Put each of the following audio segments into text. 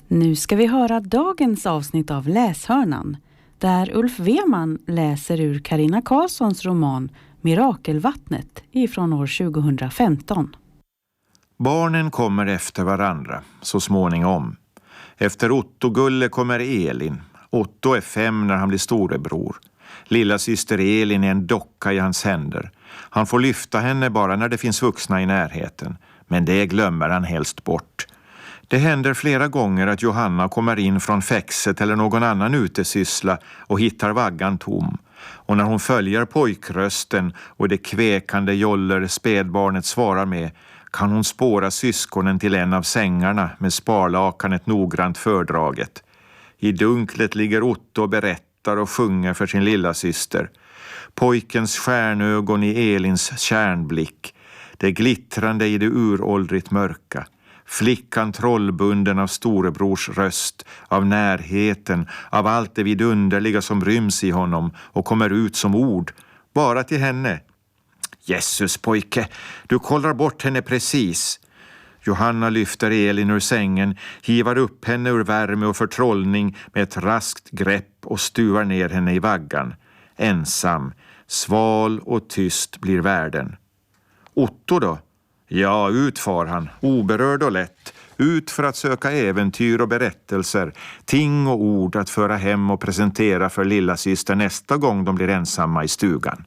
Nu ska vi höra dagens avsnitt av Läshörnan, där Ulf Weman läser ur Carina Karlssons roman Mirakelvattnet ifrån år 2015. Barnen kommer efter varandra, så småningom. Efter Otto-Gulle kommer Elin. Otto är 5 när han blir storebror. Lilla syster Elin är en docka i hans händer. Han får lyfta henne bara när det finns vuxna i närheten. Men det glömmer han helst bort. Det händer flera gånger att Johanna kommer in från fäxet eller någon annan utesyssla och hittar vaggan tom. Och när hon följer pojkrösten och det kväkande joller spädbarnet svarar med kan hon spåra syskonen till en av sängarna med sparlakanet noggrant fördraget. I dunklet ligger Otto och berättar och sjunger för sin lilla syster. Pojkens stjärnögon i Elins kärnblick. Det glittrande i det uråldrigt mörka. Flickan trollbunden av storebrors röst, av närheten, av allt det vidunderliga som ryms i honom och kommer ut som ord, bara till henne. Jesus pojke, du kollar bort henne precis. Johanna lyfter Elin ur sängen, hivar upp henne ur värme och förtrollning med ett raskt grepp och stuvar ner henne i vaggan. Ensam, sval och tyst blir världen. Otto då? Ja, ut far han, oberörd och lätt. Ut för att söka äventyr och berättelser, ting och ord att föra hem och presentera för lilla syster nästa gång de blir ensamma i stugan.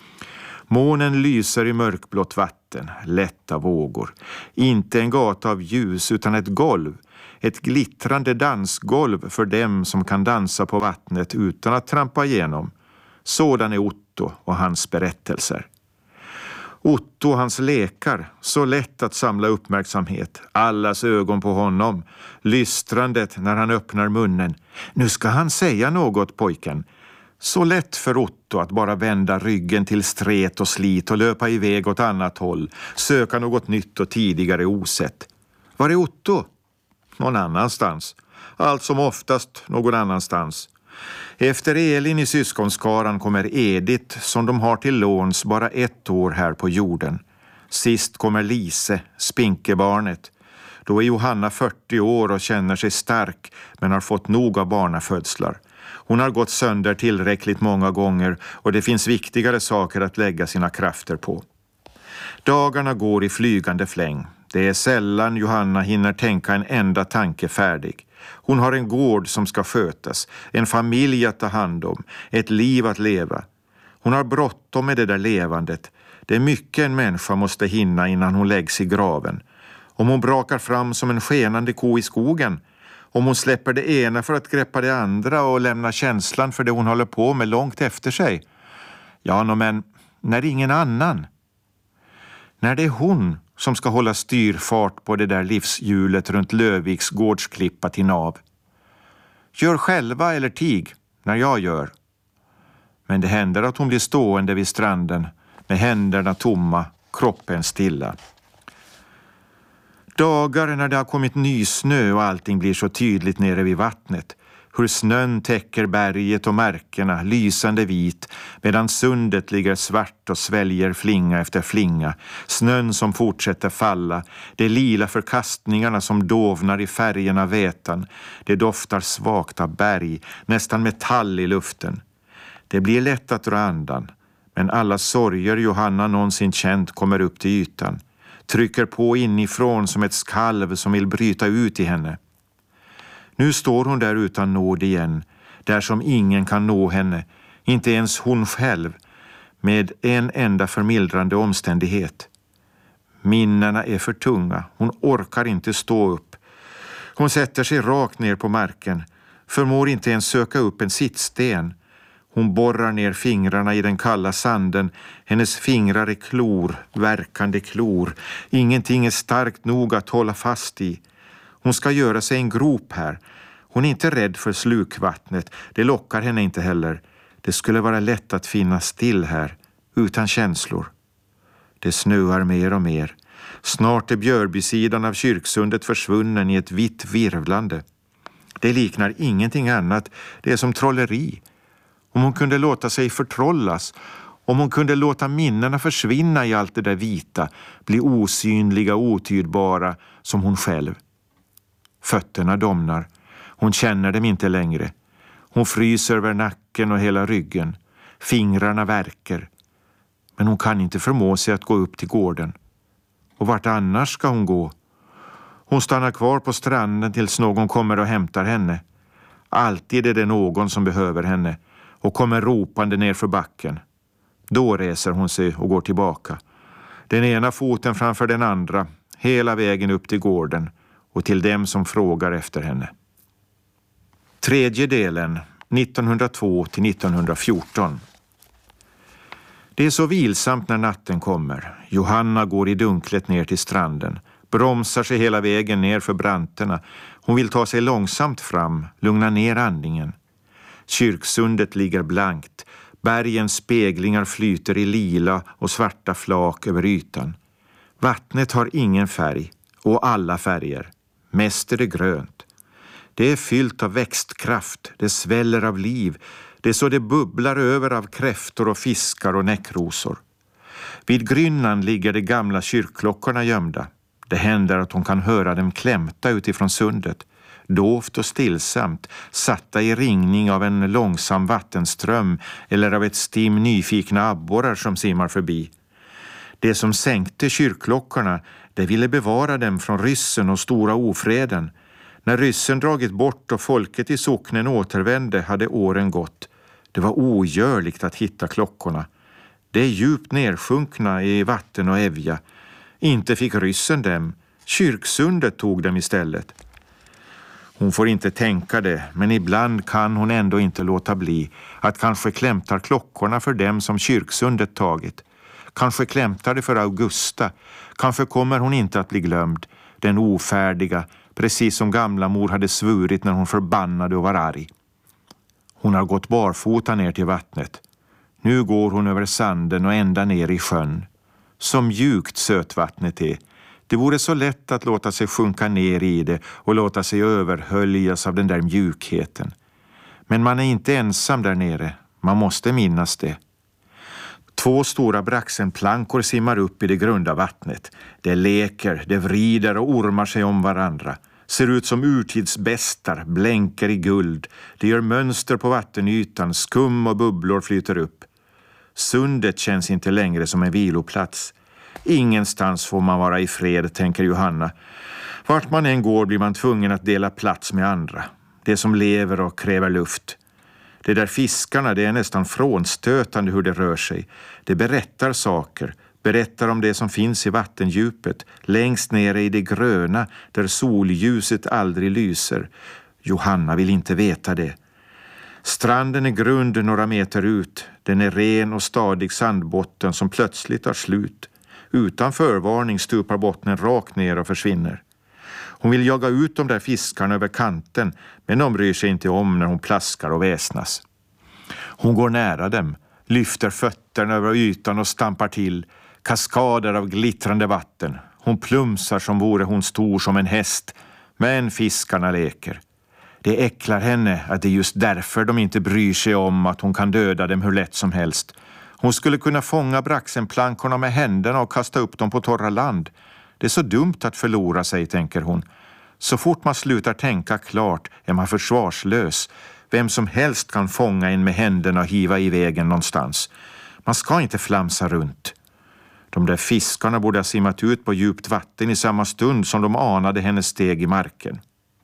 Månen lyser i mörkblått vatten, lätta vågor. Inte en gata av ljus utan ett golv. Ett glittrande dansgolv för dem som kan dansa på vattnet utan att trampa igenom. Sådan är Otto och hans berättelser. Otto och hans lekar, så lätt att samla uppmärksamhet. Allas ögon på honom. Lystrandet när han öppnar munnen. Nu ska han säga något, pojken. Så lätt för Otto att bara vända ryggen till stret och slit och löpa iväg åt annat håll. Söka något nytt och tidigare osett. Var är Otto? Någon annanstans. Allt som oftast någon annanstans. Efter Elin i syskonskaran kommer Edith som de har till låns bara 1 år här på jorden. Sist kommer Lise, spinkebarnet. Då är Johanna 40 år och känner sig stark men har fått nog av barnafödslar. Hon har gått sönder tillräckligt många gånger och det finns viktigare saker att lägga sina krafter på. Dagarna går i flygande fläng. Det är sällan Johanna hinner tänka en enda tanke färdig. Hon har en gård som ska skötas, en familj att ta hand om, ett liv att leva. Hon har bråttom med det där levandet. Det är mycket en människa måste hinna innan hon läggs i graven. Om hon brakar fram som en skenande ko i skogen, om hon släpper det ena för att greppa det andra och lämnar känslan för det hon håller på med långt efter sig. Ja, men när ingen annan. När det är hon som ska hålla styrfart på det där livshjulet runt Löviks gårdsklippa till nav. Gör själva eller tig när jag gör. Men det händer att hon blir stående vid stranden med händerna tomma, kroppen stilla. Dagar när det har kommit ny snö och allting blir så tydligt nere vid vattnet. Hur snön täcker berget och märkena, lysande vit, medan sundet ligger svart och sväljer flinga efter flinga. Snön som fortsätter falla, de lila förkastningarna som dovnar i färgerna vätan. Det doftar svagt av berg, nästan metall i luften. Det blir lätt att dra andan, men alla sorger Johanna någonsin känt kommer upp till ytan. Trycker på inifrån som ett skalv som vill bryta ut i henne. Nu står hon där utan nåd igen, där som ingen kan nå henne, inte ens hon själv, med en enda förmildrande omständighet. Minnena är för tunga, hon orkar inte stå upp. Hon sätter sig rakt ner på marken, förmår inte ens söka upp en sittsten. Hon borrar ner fingrarna i den kalla sanden. Hennes fingrar är klor, verkande klor. Ingenting är starkt nog att hålla fast i. Hon ska göra sig en grop här. Hon är inte rädd för slukvattnet. Det lockar henne inte heller. Det skulle vara lätt att finna still här, utan känslor. Det snöar mer och mer. Snart är Björbysidan av kyrksundet försvunnen i ett vitt virvlande. Det liknar ingenting annat. Det är som trolleri. Om hon kunde låta sig förtrollas, om hon kunde låta minnena försvinna i allt det där vita, bli osynliga och otydbara som hon själv. Fötterna domnar. Hon känner dem inte längre. Hon fryser över nacken och hela ryggen. Fingrarna värker. Men hon kan inte förmå sig att gå upp till gården. Och vart annars ska hon gå? Hon stannar kvar på stranden tills någon kommer och hämtar henne. Alltid är det någon som behöver henne och kommer ropande ner för backen. Då reser hon sig och går tillbaka. Den ena foten framför den andra, hela vägen upp till gården och till dem som frågar efter henne. Tredje delen, 1902 till 1914. Det är så vilsamt när natten kommer. Johanna går i dunklet ner till stranden. Bromsar sig hela vägen ner för branterna. Hon vill ta sig långsamt fram, lugna ner andningen. Kyrksundet ligger blankt. Bergens speglingar flyter i lila och svarta flak över ytan. Vattnet har ingen färg och alla färger. Mest är det grönt. Det är fyllt av växtkraft, det sväller av liv. Det är så det bubblar över av kräftor och fiskar och näckrosor. Vid grynnan ligger de gamla kyrkklockorna gömda. Det händer att hon kan höra dem klämta utifrån sundet. Dovt och stillsamt, satta i ringning av en långsam vattenström eller av ett stim nyfikna abborrar som simmar förbi. Det som sänkte kyrkklockorna, det ville bevara dem från ryssen och stora ofreden. När ryssen dragit bort och folket i socknen återvände hade åren gått. Det var ogörligt att hitta klockorna. Det är djupt nersjunkna i vatten och evja. Inte fick ryssen dem. Kyrksundet tog dem istället. Hon får inte tänka det, men ibland kan hon ändå inte låta bli att kanske klämtar klockorna för dem som kyrksundet tagit. Kanske klämtar det för Augusta. Kanske kommer hon inte att bli glömd. Den ofärdiga, precis som gamla mor hade svurit när hon förbannade och var arg. Hon har gått barfota ner till vattnet. Nu går hon över sanden och ända ner i sjön. Så mjukt sötvattnet är. Det vore så lätt att låta sig sjunka ner i det och låta sig överhöljas av den där mjukheten. Men man är inte ensam där nere. Man måste minnas det. 2 stora braxenplankor simmar upp i det grunda vattnet. Det leker, det vrider och ormar sig om varandra. Ser ut som urtidsbästar, blänker i guld. Det gör mönster på vattenytan, skum och bubblor flyter upp. Sundet känns inte längre som en viloplats. Ingenstans får man vara i fred, tänker Johanna. Vart man än går blir man tvungen att dela plats med andra. Det som lever och kräver luft. Det där fiskarna, det är nästan frånstötande hur det rör sig. Det berättar saker. Berättar om det som finns i vattendjupet. Längst nere i det gröna där solljuset aldrig lyser. Johanna vill inte veta det. Stranden är grund några meter ut. Den är ren och stadig sandbotten som plötsligt tar slut. Utan förvarning stupar bottnen rakt ner och försvinner. Hon vill jaga ut de där fiskarna över kanten, men de bryr sig inte om när hon plaskar och väsnas. Hon går nära dem, lyfter fötterna över ytan och stampar till. Kaskader av glittrande vatten. Hon plumsar som vore hon stor som en häst, men fiskarna leker. Det äcklar henne att det är just därför de inte bryr sig om att hon kan döda dem hur lätt som helst. Hon skulle kunna fånga braxenplankorna med händerna och kasta upp dem på torra land. Det är så dumt att förlora sig, tänker hon. Så fort man slutar tänka klart är man försvarslös. Vem som helst kan fånga en med händerna och hiva i vägen någonstans. Man ska inte flamsa runt. De där fiskarna borde ha simmat ut på djupt vatten i samma stund som de anade hennes steg i marken.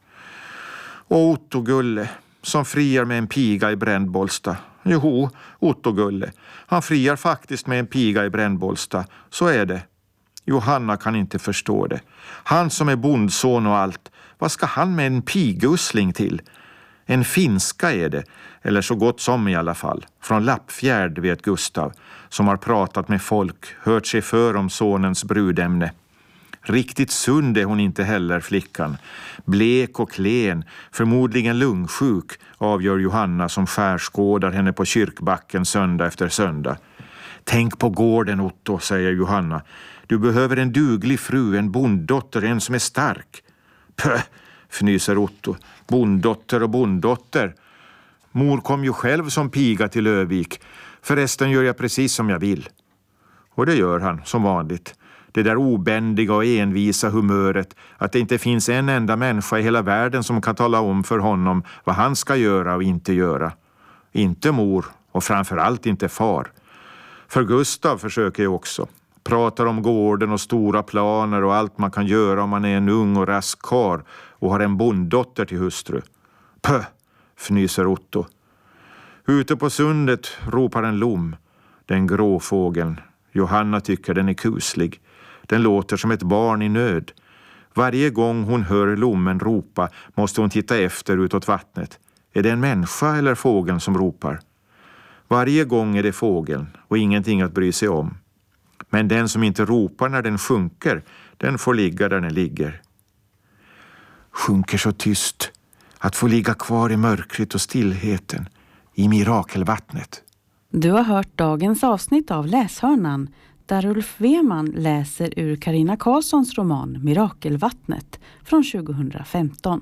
Och Otto-Gulle, som friar med en piga i Brännbollsta. Jo, Otto-Gulle. Han friar faktiskt med en piga i Brännbollsta. Så är det. Johanna kan inte förstå det. Han som är bondson och allt. Vad ska han med en pigussling till? En finska är det. Eller så gott som i alla fall. Från Lappfjärd, vet Gustav. Som har pratat med folk. Hört sig för om sonens brudämne. Riktigt sund är hon inte heller, flickan. Blek och klen, förmodligen lungsjuk, avgör Johanna som skärskådar henne på kyrkbacken söndag efter söndag. Tänk på gården, Otto, säger Johanna. Du behöver en duglig fru, en bonddotter, en som är stark. Pöh, fnyser Otto. Bonddotter och bonddotter. Mor kom ju själv som piga till Övik. Förresten gör jag precis som jag vill. Och det gör han, som vanligt. Det där obändiga och envisa humöret att det inte finns en enda människa i hela världen som kan tala om för honom vad han ska göra och inte göra. Inte mor och framförallt inte far. För Gustav försöker jag också. Pratar om gården och stora planer och allt man kan göra om man är en ung och rask karl och har en bonddotter till hustru. Pö, fnyser Otto. Ute på sundet ropar en lom. Den grå fågeln. Johanna tycker den är kuslig. Den låter som ett barn i nöd. Varje gång hon hör lommen ropa måste hon titta efter utåt vattnet. Är det en människa eller fågeln som ropar? Varje gång är det fågeln och ingenting att bry sig om. Men den som inte ropar när den sjunker, den får ligga där den ligger. Sjunker så tyst att få ligga kvar i mörkret och stillheten, i mirakelvattnet. Du har hört dagens avsnitt av Läshörnan där Ulf Weman läser ur Carina Karlssons roman Mirakelvattnet från 2015.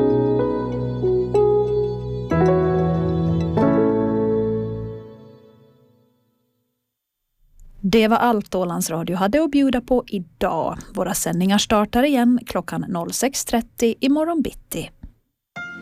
Det var allt Ålands Radio hade att bjuda på idag. Våra sändningar startar igen klockan 06.30 imorgon bitti.